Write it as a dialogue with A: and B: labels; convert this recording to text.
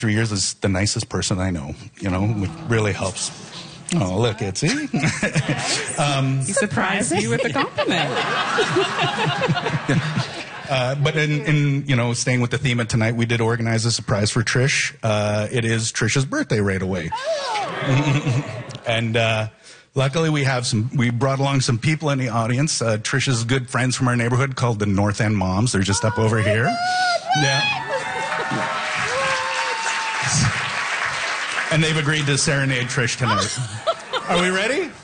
A: 3 years is the nicest person I know, you know, which really helps. Oh, look, Itzy.
B: He surprised you with a compliment.
A: But in you know, staying with the theme of tonight, we did organize a surprise for Trish. It is Trish's birthday right away. And luckily we brought along some people in the audience. Trish's good friends from our neighborhood called the North End Moms. They're just up over here. Yeah. And they've agreed to serenade Trish tonight. Are we ready?